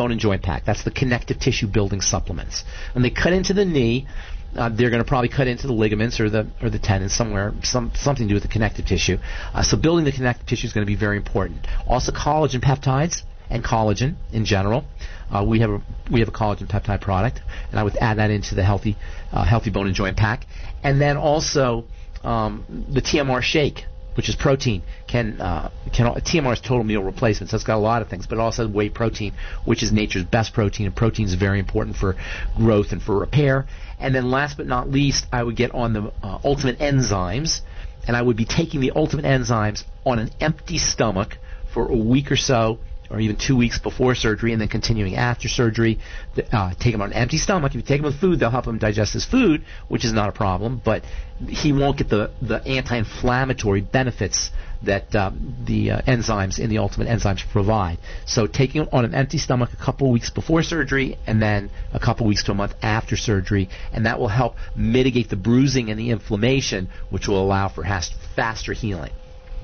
Bone and Joint Pack. That's the connective tissue building supplements. When they cut into the knee, they're going to probably cut into the ligaments or the tendons somewhere, something to do with the connective tissue. So building the connective tissue is going to be very important. Also, collagen peptides and collagen in general. We have a collagen peptide product, and I would add that into the healthy Bone and Joint Pack. And then also the TMR shake, which is protein. TMR is total meal replacement, so it's got a lot of things, but it also has whey protein, which is nature's best protein, and protein is very important for growth and for repair. And then last but not least, I would get on the Ultimate Enzymes, and I would be taking the Ultimate Enzymes on an empty stomach for a week or so, or even 2 weeks before surgery, and then continuing after surgery. Take him on an empty stomach. If you take him with food, they'll help him digest his food, which is not a problem, but he won't get the anti-inflammatory benefits that the enzymes in the Ultimate Enzymes provide. So taking him on an empty stomach a couple of weeks before surgery, and then a couple of weeks to a month after surgery, and that will help mitigate the bruising and the inflammation, which will allow for faster healing.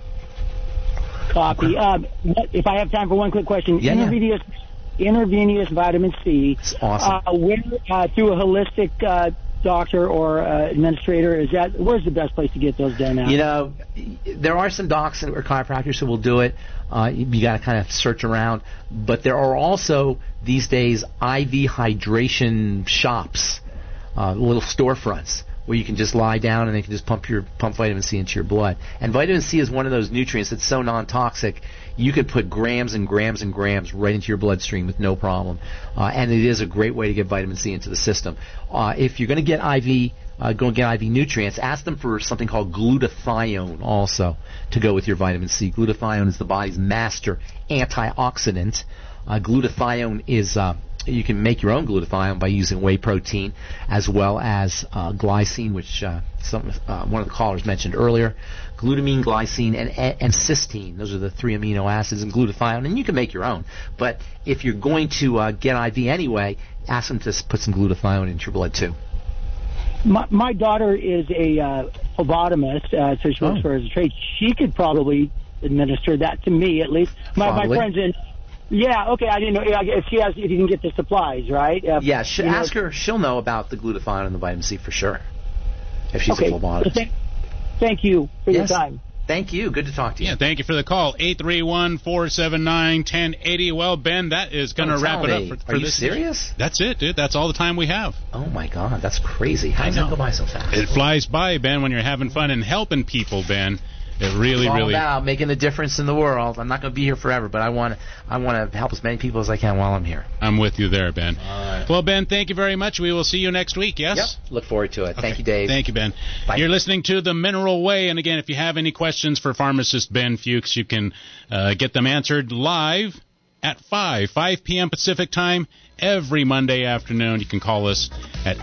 Copy. If I have time for one quick question, intravenous vitamin C. It's awesome. Through a holistic doctor or administrator, where's the best place to get those done now? You know, there are some docs or chiropractors who will do it. You got to kind of search around, but there are also these days IV hydration shops, little storefronts, where you can just lie down and they can just pump vitamin C into your blood. And vitamin C is one of those nutrients that's so non-toxic, you could put grams and grams and grams right into your bloodstream with no problem. And it is a great way to get vitamin C into the system. If you're going to get IV, go and get IV nutrients, ask them for something called glutathione also to go with your vitamin C. Glutathione is the body's master antioxidant. Glutathione is... you can make your own glutathione by using whey protein, as well as glycine, which one of the callers mentioned earlier. Glutamine, glycine, and cysteine. Those are the 3 amino acids in glutathione, and you can make your own. But if you're going to get IV anyway, ask them to put some glutathione into your blood too. My daughter is a phlebotomist, so she works for her as a trade. She could probably administer that to me, at least. My friends in... Yeah, okay, I didn't know if you can get the supplies, right? Ask her. She'll know about the glutathione and the vitamin C for sure, if she's a phlebotomist. Thank you for your time. Thank you. Good to talk to you. Yeah, thank you for the call. 831-479-1080. Well, Ben, that is going to wrap it up for Are this. you serious? That's it, dude. That's all the time we have. Oh, my God. That's crazy. How does that go by so fast? It flies by, Ben, when you're having fun and helping people, Ben. It really, it's all really about making a difference in the world. I'm not going to be here forever, but I want to help as many people as I can while I'm here. I'm with you there, Ben. All right. Well, Ben, thank you very much. We will see you next week, yes? Yep. Look forward to it. Okay. Thank you, Dave. Thank you, Ben. Bye. You're listening to The Mineral Way, and again, if you have any questions for pharmacist Ben Fuchs, you can get them answered live at 5 p.m. Pacific Time every Monday afternoon. You can call us at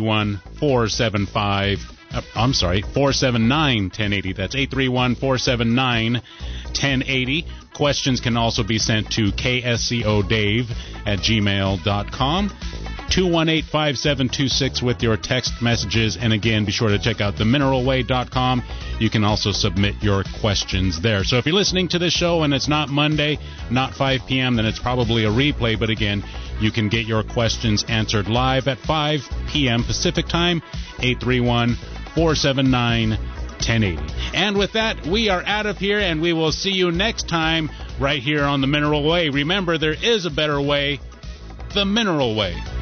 831-479-1080. That's 831-479-1080. Questions can also be sent to kscodave@gmail.com. 218-5726 with your text messages. And again, be sure to check out themineralway.com. You can also submit your questions there. So if you're listening to this show and it's not Monday, not 5 p.m., then it's probably a replay. But again, you can get your questions answered live at 5 p.m. Pacific Time, 831-479-1080. And with that, we are out of here, and we will see you next time right here on The Mineral Way. Remember, there is a better way, The Mineral Way.